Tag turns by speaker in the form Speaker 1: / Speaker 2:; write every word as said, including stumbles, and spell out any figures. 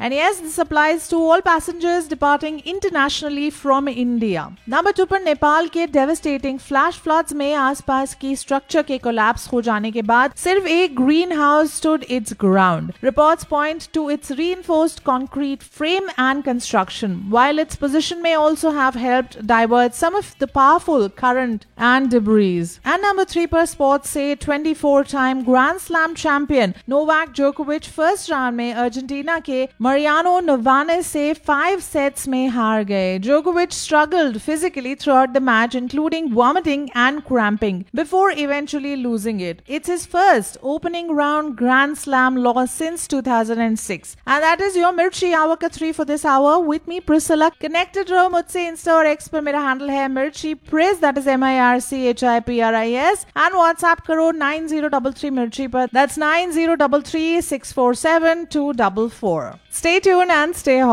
Speaker 1: And yes, this applies to all passengers departing internationally from India. Number two पर नेपाल के devastating flash floods में आसपास की structure के collapse हो जाने के बाद सिर्फ एक greenhouse stood its ground. Reports point to its reinforced concrete frame and construction, while its position may also have helped divert some of the powerful current and debris. And number three पर sports से twenty-four-time Grand Slam champion Novak Djokovic first round में Argentina के Mariano Navane से five sets में हार गए. Djokovic struggled physically throughout the match, including vomiting and cramping, before eventually losing it. It's his first opening round Grand Slam loss since two thousand six. And that is your Mirchi Hour ka three for this hour. With me, Priscilla. Connected रहो मुझसे Insta और X पर मेरा handle है Mirchi Pris, that is M I R C H I P R I S, and WhatsApp करो nine zero three three Mirchi पर, that's nine zero three three six four seven two four four. Stay tuned and stay hot.